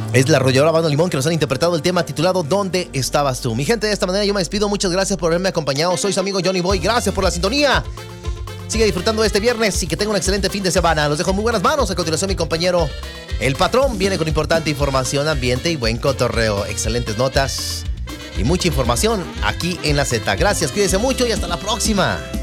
Es la Arrolladora Banda Limón que nos han interpretado el tema titulado ¿Dónde estabas tú? Mi gente, de esta manera yo me despido. Muchas gracias por haberme acompañado. Soy su amigo Johnny Boy. Gracias por la sintonía. Sigue disfrutando de este viernes y que tenga un excelente fin de semana. Los dejo en muy buenas manos. A continuación, mi compañero El Patrón viene con importante información, ambiente y buen cotorreo. Excelentes notas y mucha información aquí en La Z. Gracias, cuídense mucho y hasta la próxima.